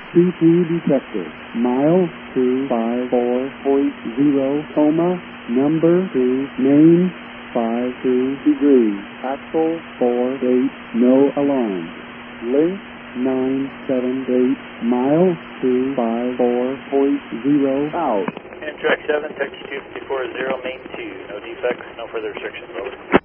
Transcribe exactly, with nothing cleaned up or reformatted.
two two detected. Mile two five four point zero, coma, number two, main, five two degrees, axle four eight, no alarm. Length nine seven eight, mile two five four point zero, out. Amtrak seven, taxi two five four zero, main two, no defects, no further restrictions, over.